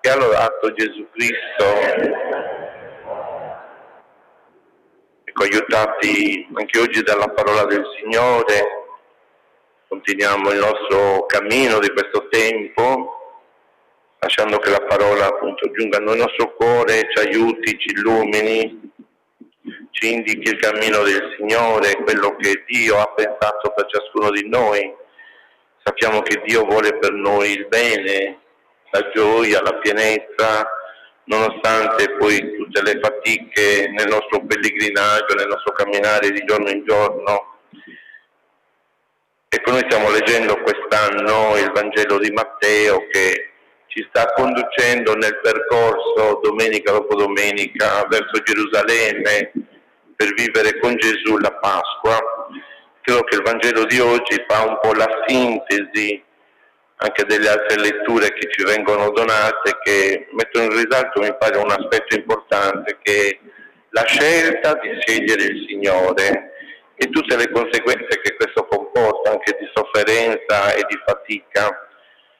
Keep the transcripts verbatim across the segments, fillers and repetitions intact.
sia lodato Gesù Cristo. Ecco, aiutati anche oggi dalla parola del Signore, continuiamo il nostro cammino di questo tempo, lasciando che la parola appunto giunga nel nostro cuore, ci aiuti, ci illumini, ci indichi il cammino del Signore, quello che Dio ha pensato per ciascuno di noi. Sappiamo che Dio vuole per noi il bene, la gioia, la pienezza, nonostante poi tutte le fatiche nel nostro pellegrinaggio, nel nostro camminare di giorno in giorno. Ecco, noi stiamo leggendo quest'anno il Vangelo di Matteo che ci sta conducendo nel percorso domenica dopo domenica verso Gerusalemme per vivere con Gesù la Pasqua. Credo che il Vangelo di oggi fa un po' la sintesi anche delle altre letture che ci vengono donate, che mettono in risalto, mi pare, un aspetto importante, che è la scelta di scegliere il Signore e tutte le conseguenze che questo comporta, anche di sofferenza e di fatica.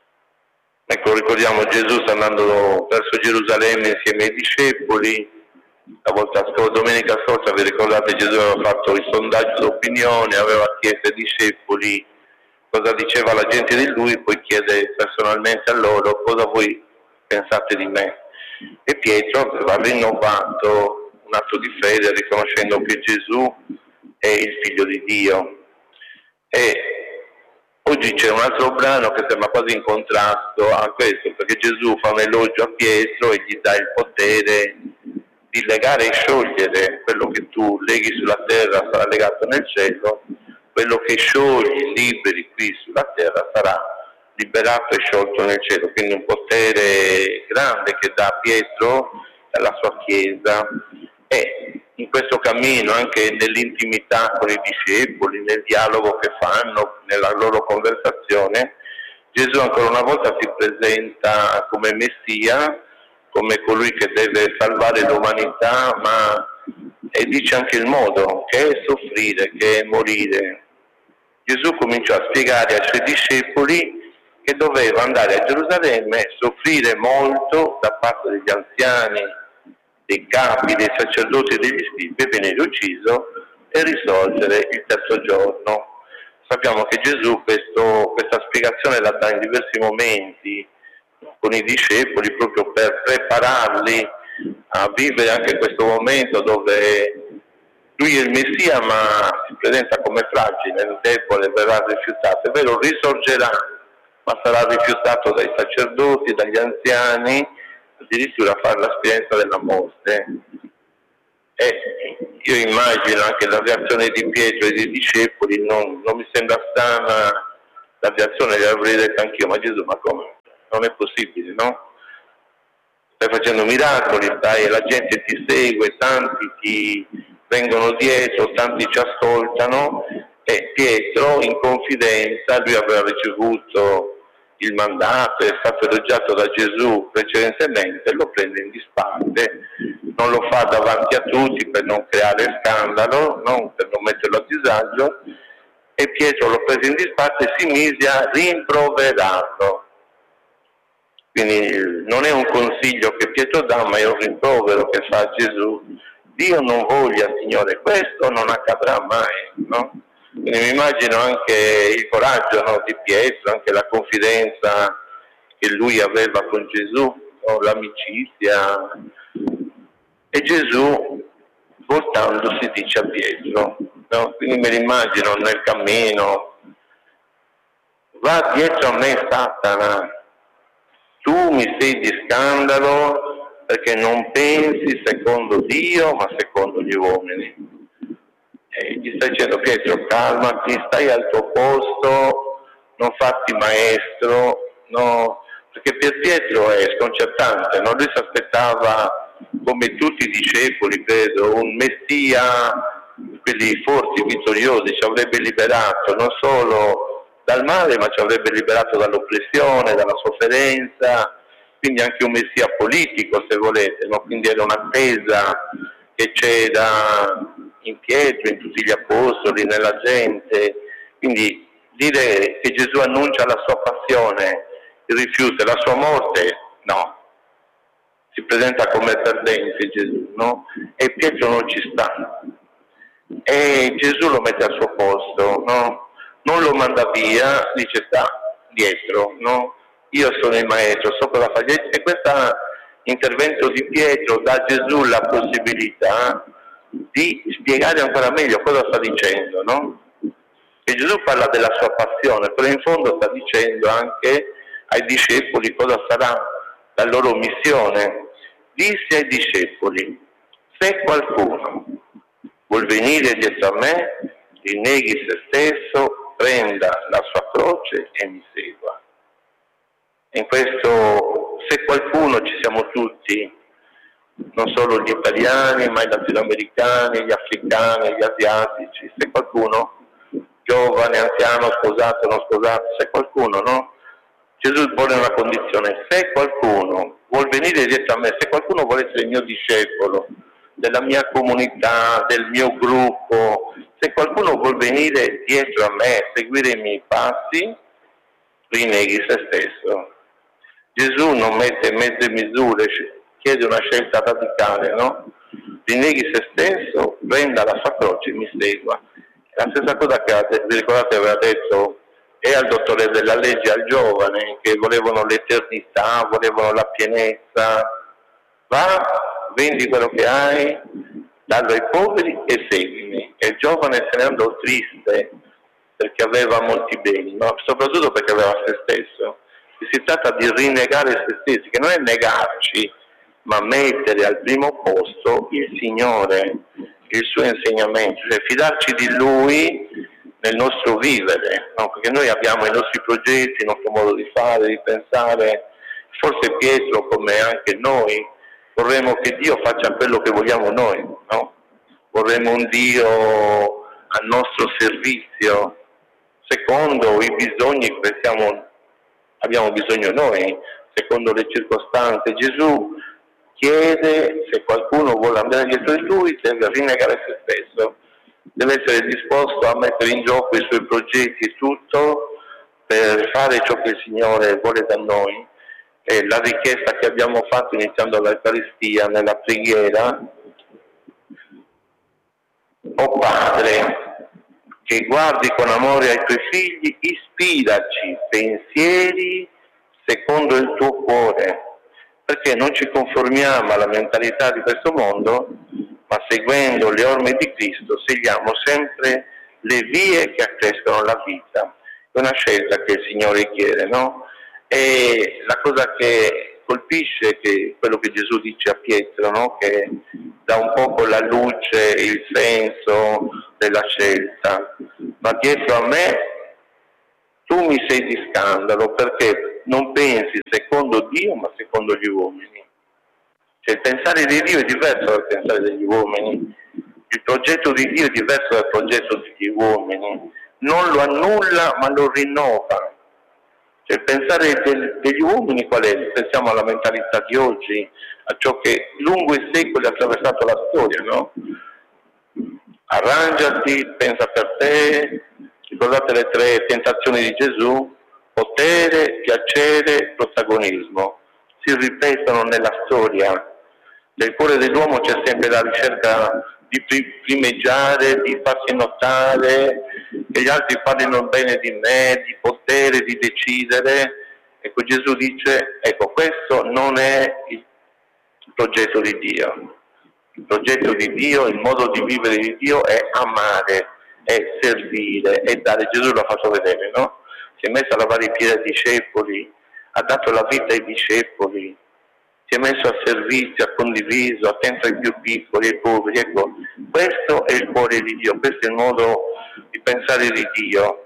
Ecco, ricordiamo Gesù sta andando verso Gerusalemme insieme ai discepoli. La volta scorsa, domenica scorsa, vi ricordate, Gesù aveva fatto il sondaggio d'opinione, aveva chiesto ai discepoli cosa diceva la gente di lui, poi chiede personalmente a loro cosa voi pensate di me. E Pietro aveva rinnovato un atto di fede riconoscendo che Gesù è il Figlio di Dio. E oggi c'è un altro brano che sembra quasi in contrasto a questo, perché Gesù fa un elogio a Pietro e gli dà il potere di legare e sciogliere. Quello che tu leghi sulla terra sarà legato nel cielo, quello che sciogli, liberi qui sulla terra sarà liberato e sciolto nel cielo. Quindi un potere grande che dà Pietro alla sua Chiesa. E in questo cammino, anche nell'intimità con i discepoli, nel dialogo che fanno, nella loro conversazione, Gesù ancora una volta si presenta come Messia, come colui che deve salvare l'umanità, ma e dice anche il modo, che è soffrire, che è morire. Gesù cominciò a spiegare ai suoi discepoli che doveva andare a Gerusalemme, soffrire molto da parte degli anziani, dei capi, dei sacerdoti e degli scribi, e venire ucciso e risorgere il terzo giorno. Sappiamo che Gesù questo, questa spiegazione la dà in diversi momenti con i discepoli, proprio per prepararli a vivere anche questo momento dove lui è il Messia, ma si presenta come fragile, debole, verrà rifiutato. È vero, risorgerà, ma sarà rifiutato dai sacerdoti, dagli anziani, addirittura a fare l'esperienza della morte. E io immagino anche la reazione di Pietro e dei discepoli, non, non mi sembra strana la reazione, gli avrei detto anch'io, ma Gesù, ma come? Non è possibile, no? Stai facendo miracoli, stai, la gente ti segue, tanti ti vengono dietro, tanti ci ascoltano. E Pietro, in confidenza, lui aveva ricevuto il mandato, è stato elogiato da Gesù precedentemente, lo prende in disparte, non lo fa davanti a tutti per non creare scandalo, non per non metterlo a disagio, e Pietro lo prese in disparte e si mise a rimproverarlo. Quindi non è un consiglio che Pietro dà, ma è un rimprovero che fa a Gesù. Dio non voglia, Signore, questo non accadrà mai, no? Quindi mi immagino anche il coraggio, no, di Pietro, anche la confidenza che lui aveva con Gesù, no, l'amicizia. E Gesù, voltandosi, dice a Pietro, no? Quindi me l'immagino nel cammino: va dietro a me, Satana, tu mi sei di scandalo perché non pensi secondo Dio ma secondo gli uomini. E gli sta dicendo: Pietro, calmati, stai al tuo posto, non fatti maestro, no? Perché per Pietro è sconcertante, no? Lui si aspettava, come tutti i discepoli, credo, un Messia, quelli forti, vittoriosi, ci avrebbe liberato non solo dal male, ma ci avrebbe liberato dall'oppressione, dalla sofferenza, quindi anche un Messia politico, se volete, no? Quindi era un'attesa che c'era in Pietro, in tutti gli apostoli, nella gente. Quindi dire che Gesù annuncia la sua passione, il rifiuto e la sua morte, no. si presenta come perdente Gesù, no? E Pietro non ci sta. E Gesù lo mette al suo posto, no? Non lo manda via, dice sta dietro, no? Io sono il maestro, so cosa fare. E questo intervento di Pietro dà a Gesù la possibilità di spiegare ancora meglio cosa sta dicendo, no? E Gesù parla della sua passione, però in fondo sta dicendo anche ai discepoli cosa sarà la loro missione. Disse ai discepoli: se qualcuno vuol venire dietro a me, rinneghi se stesso, prenda la sua croce e mi segua. In questo se qualcuno ci siamo tutti, non solo gli italiani, ma i latinoamericani, gli africani, gli asiatici, se qualcuno, giovane, anziano, sposato, non sposato, se qualcuno, no? Gesù pone una condizione: se qualcuno vuol venire dietro a me, se qualcuno vuole essere il mio discepolo, della mia comunità, del mio gruppo, se qualcuno vuol venire dietro a me, seguire i miei passi, rinneghi se stesso. Gesù non mette mezze misure, chiede una scelta radicale, no? Rinneghi se stesso, prenda la sua croce e mi segua. La stessa cosa che, vi ricordate, aveva detto e al dottore della legge, al giovane, che volevano l'eternità, volevano la pienezza. Va, vendi quello che hai, dallo ai poveri e seguimi. E il giovane se ne andò triste perché aveva molti beni, ma soprattutto perché aveva se stesso. E si tratta di rinnegare se stessi, che non è negarci, ma mettere al primo posto il Signore, il suo insegnamento, cioè fidarci di Lui nel nostro vivere, no? Perché noi abbiamo i nostri progetti, il nostro modo di fare, di pensare. Forse Pietro, come anche noi, vorremmo che Dio faccia quello che vogliamo noi, no? Vorremmo un Dio al nostro servizio, secondo i bisogni che siamo, abbiamo bisogno noi, secondo le circostanze. Gesù chiede, se qualcuno vuole andare dietro di Lui, deve rinnegare se stesso, deve essere disposto a mettere in gioco i suoi progetti e tutto per fare ciò che il Signore vuole da noi. E la richiesta che abbiamo fatto iniziando l'Eucaristia, nella preghiera: o Padre, che guardi con amore ai tuoi figli, ispiraci pensieri secondo il tuo cuore, perché non ci conformiamo alla mentalità di questo mondo, ma seguendo le orme di Cristo seguiamo sempre le vie che accrescono la vita. È una scelta che il Signore chiede, no? E la cosa che colpisce è che quello che Gesù dice a Pietro, no? Che dà un po' la luce, il senso della scelta: ma dietro a me tu mi sei di scandalo, perché non pensi secondo Dio ma secondo gli uomini. Cioè il pensare di Dio è diverso dal pensare degli uomini, il progetto di Dio è diverso dal progetto degli uomini, non lo annulla ma lo rinnova. Cioè il pensare del, degli uomini qual è? Pensiamo alla mentalità di oggi, a ciò che lungo i secoli ha attraversato la storia, no? Arrangiati, pensa per te. Ricordate le tre tentazioni di Gesù? Potere, piacere, protagonismo. Si ripetono nella storia. Nel cuore dell'uomo c'è sempre la ricerca di primeggiare, di farsi notare, che gli altri parlino bene di me, di potere, di decidere. Ecco, Gesù dice, ecco, questo non è il progetto di Dio. Il progetto di Dio, il modo di vivere di Dio è amare, è servire, è dare. Gesù l'ha fatto vedere, no? Si è messo a lavare i piedi ai discepoli, ha dato la vita ai discepoli, si è messo a servizio, ha condiviso, attento ai più piccoli, ai poveri. Ecco, questo è il cuore di Dio, questo è il modo di pensare di Dio.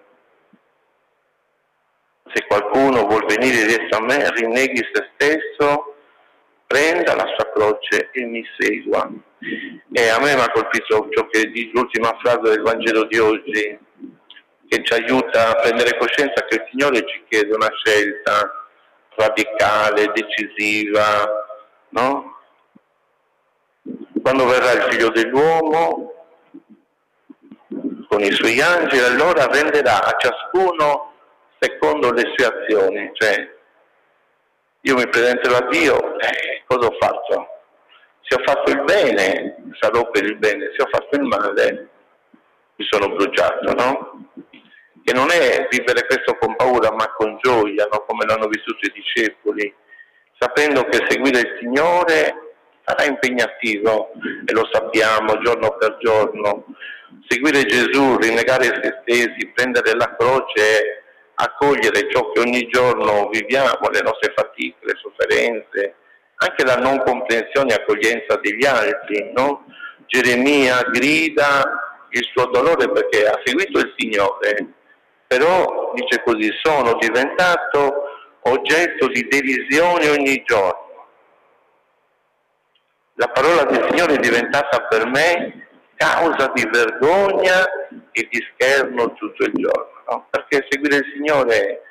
Se qualcuno vuol venire dietro a me, rinneghi se stesso, prenda la sua croce e mi segua. E a me mi ha colpito ciò che dice l'ultima frase del Vangelo di oggi, che ci aiuta a prendere coscienza che il Signore ci chiede una scelta radicale, decisiva, no? Quando verrà il Figlio dell'uomo con i suoi angeli, allora renderà a ciascuno secondo le sue azioni. Cioè, io mi presenterò a Dio, eh, cosa ho fatto? Se ho fatto il bene, sarò per il bene, se ho fatto il male, mi sono bruciato, no? Che non è vivere questo con paura, ma con gioia, no? Come l'hanno vissuto i discepoli, sapendo che seguire il Signore sarà impegnativo, e lo sappiamo giorno per giorno. Seguire Gesù, rinnegare se stessi, prendere la croce, accogliere ciò che ogni giorno viviamo, le nostre fatiche, le sofferenze, anche la non comprensione e accoglienza degli altri, no? Geremia grida il suo dolore perché ha seguito il Signore, però dice così: sono diventato oggetto di derisione ogni giorno. La parola del Signore è diventata per me causa di vergogna e di scherno tutto il giorno, no? Perché seguire il Signore,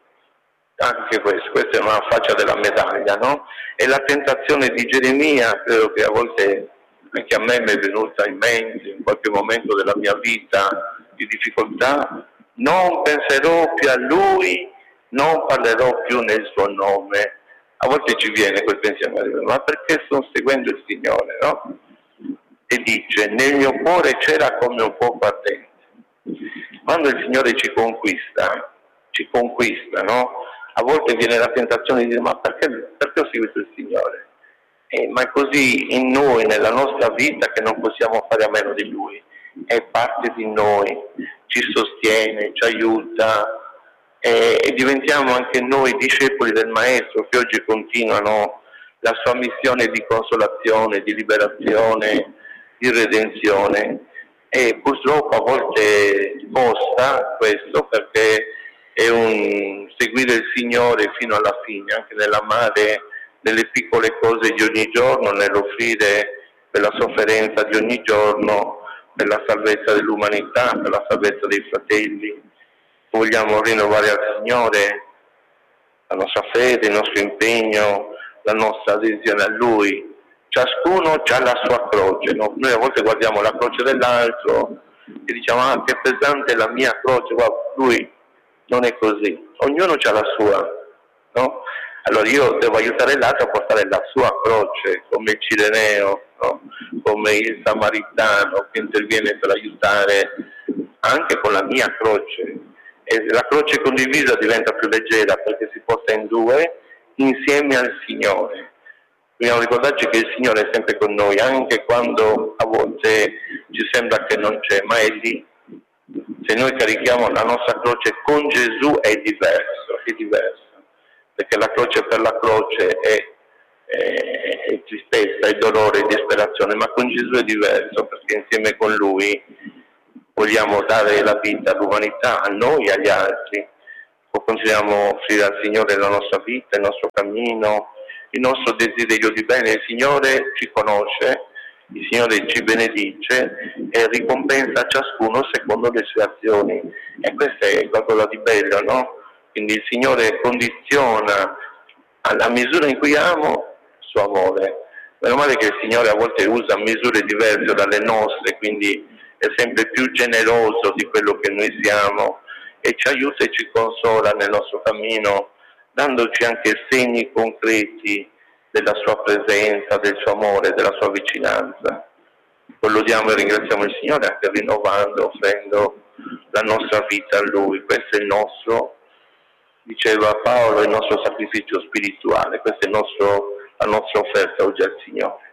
anche questo, questa è una faccia della medaglia, no? E la tentazione di Geremia, credo che a volte anche a me mi è venuta in mente in qualche momento della mia vita di difficoltà: non penserò più a Lui, non parlerò più nel suo nome. A volte ci viene quel pensiero, ma perché sto seguendo il Signore, no? E dice: nel mio cuore c'era come un fuoco ardente. Quando il Signore ci conquista, ci conquista, no? A volte viene la tentazione di dire: ma perché, perché ho seguito il Signore? Eh, ma è così in noi, nella nostra vita, che non possiamo fare a meno di Lui. È parte di noi, ci sostiene, ci aiuta, eh, e diventiamo anche noi discepoli del Maestro, che oggi continuano la sua missione di consolazione, di liberazione, di redenzione. E purtroppo a volte costa questo, perché è un seguire il Signore fino alla fine, anche nell'amare nelle piccole cose di ogni giorno, nell'offrire per la sofferenza di ogni giorno, per la salvezza dell'umanità, per la salvezza dei fratelli. Vogliamo rinnovare al Signore la nostra fede, il nostro impegno, la nostra adesione a Lui. Ciascuno ha la sua croce, no? Noi a volte guardiamo la croce dell'altro e diciamo: ah, che pesante la mia croce. Guarda, Lui non è così, ognuno ha la sua, no? Allora io devo aiutare l'altro a portare la sua croce, come il Cireneo, no? Come il Samaritano che interviene per aiutare anche con la mia croce. E la croce condivisa diventa più leggera, perché si porta in due insieme al Signore. Dobbiamo ricordarci che il Signore è sempre con noi, anche quando a volte ci sembra che non c'è, ma è lì. Se noi carichiamo la nostra croce con Gesù è diverso, è diverso, perché la croce per la croce è, è, è tristezza, è dolore, è disperazione, ma con Gesù è diverso, perché insieme con Lui vogliamo dare la vita all'umanità, a noi e agli altri. Continuiamo a offrire al Signore la nostra vita, il nostro cammino, il nostro desiderio di bene. Il Signore ci conosce, il Signore ci benedice e ricompensa ciascuno secondo le sue azioni. E questo è qualcosa di bello, no? Quindi il Signore condiziona alla misura in cui amo il suo amore. Meno male che il Signore a volte usa misure diverse dalle nostre, quindi è sempre più generoso di quello che noi siamo e ci aiuta e ci consola nel nostro cammino, dandoci anche segni concreti della sua presenza, del suo amore, della sua vicinanza. Lo lodiamo e ringraziamo il Signore anche rinnovando, offrendo la nostra vita a Lui. Questo è il nostro, diceva Paolo, il nostro sacrificio spirituale, questa è il nostro, la nostra offerta oggi al Signore.